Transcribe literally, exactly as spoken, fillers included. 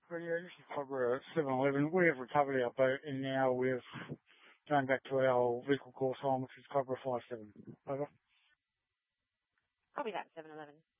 Radio, this is Cobra seven eleven. We have recovered our boat and now we're going back to our vehicle call sign, which is Cobra five seven. Over. Copy that, seven eleven.